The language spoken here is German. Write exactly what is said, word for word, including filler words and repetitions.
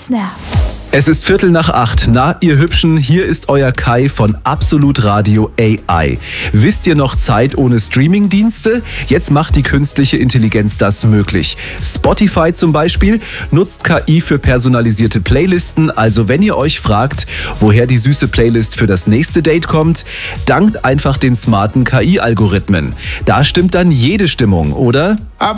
Snap. Es ist Viertel nach acht. Na, ihr Hübschen, hier ist euer Kai von Absolut Radio A I. Wisst ihr noch Zeit ohne Streamingdienste? Jetzt macht die künstliche Intelligenz das möglich. Spotify zum Beispiel nutzt K I für personalisierte Playlisten. Also wenn ihr euch fragt, woher die süße Playlist für das nächste Date kommt, dankt einfach den smarten K I-Algorithmen. Da stimmt dann jede Stimmung, oder?